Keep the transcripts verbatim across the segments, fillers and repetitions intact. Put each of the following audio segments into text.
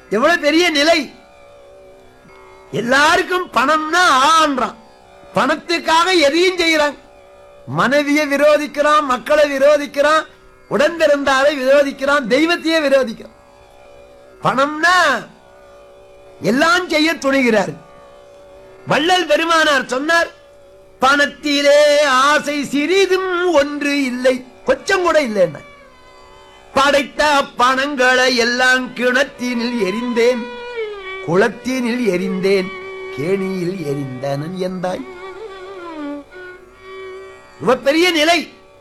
எவ்வளவு பெரிய நிலை! எல்லாருக்கும் பணம்னா ஆன்றான். பணத்துக்காக எதையும் செய்யறான். மனைவியை விரோதிக்கிறான், மக்களை விரோதிக்கிறான், உடன்பிறந்தாரை விரோதிக்கிறான், தெய்வத்தையே விரோதிக்கிறான். பணம்னா எல்லாம் செய்ய துணிகிறார். வள்ளல் பெருமானார் சொன்னார், பணத்திலே ஆசை சிறிதும் ஒன்று இல்லை, கொஞ்சம் கூட இல்லை. என்ன படைத்த பணங்களை எல்லாம் கிணத்தினில் எரிந்தேன், குளத்தினில் எரிந்தேன், கேணியில் எரிந்தனன் எந்தாய். இவ பெரிய நிலை.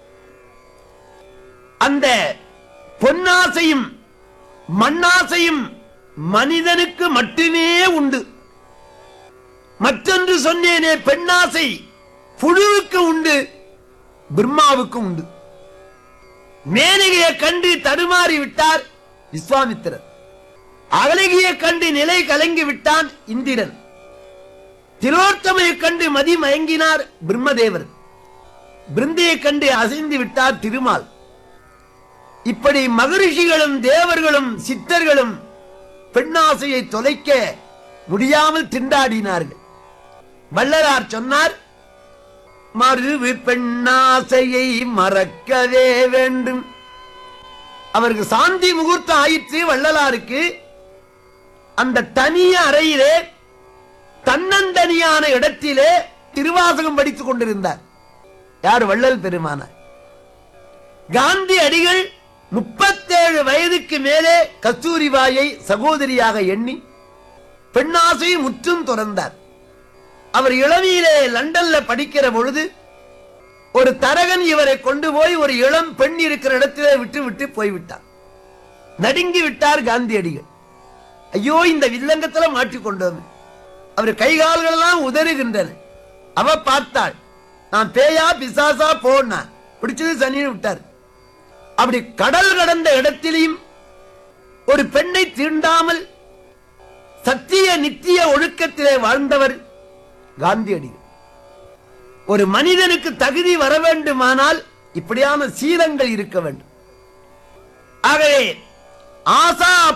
அந்த பொன்னாசையும் மண்ணாசையும் மனிதனுக்கு மட்டுமே உண்டு. மற்றொன்று சொன்னேனே, பெண்ணாசை புழுவுக்கு உண்டு, பிரம்மாவுக்கு உண்டு. மேனகையை கண்டு தடுமாறி விட்டார் விஸ்வாமித்திரர். அகலகியை கண்டு நிலை கலங்கி விட்டான் இந்திரன். திலோத்தமையை கண்டு மதி மயங்கினார் பிரம்மதேவர். பிருந்தையை கண்டு அசைந்து விட்டார் திருமால். இப்படி மகரிஷிகளும் தேவர்களும் சித்தர்களும் பெண்ணாசையை தொலைக்க முடியாமல் திண்டாடினார்கள். வள்ளலார் சொன்னார், மறுவு பெண்ணாசையை மறக்கவே வேண்டும். அவருக்கு சாந்தி முகூர்த்தம் ஆயிற்று. வள்ளலாருக்கு அந்த தனிய அறையிலே தன்னந்தனியான இடத்திலே திருவாசகம் படித்துக் கொண்டிருந்தார். யார்? வள்ளல் பெருமானார். காந்தி அடிகள் முப்பத்தேழு வயதுக்கு மேலே கஸ்தூரிபாயை சகோதரியாக எண்ணி பெண்ணாசையை முற்றும் துறந்தார். அவர் இளமையிலே லண்டன்ல படிக்கிற பொழுது ஒரு தரகன் இவரை கொண்டு போய் ஒரு இளம் பெண் இருக்கிற இடத்திலே விட்டு விட்டு போய்விட்டார். நடுங்கி விட்டார் காந்தியடிகள். ஐயோ, இந்த வில்லங்கத்துல மாற்றிக்கொண்டோம். அவர் கைகால்கள் எல்லாம் உதறுகின்றன. அவ பார்த்தாள், நான் பேயா பிசாசா போனா பிடிச்சது சனின்னு விட்டார். அப்படி கடல் கடந்த இடத்திலையும் ஒரு பெண்ணை தீண்டாமல் சத்திய நித்திய ஒழுக்கத்திலே வாழ்ந்தவர் காந்தியடிகள். ஒரு மனிதனுக்கு தகுதி வர வேண்டுமானால் இப்படியான சீலங்கள் இருக்க வேண்டும். ஆகவே ஆசா